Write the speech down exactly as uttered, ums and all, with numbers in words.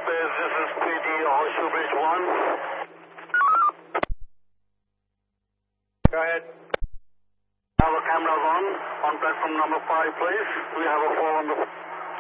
Base, this is P D Horseshoe Bridge one. Go ahead. Have a cameras on, on platform number five, please. We have a fall on the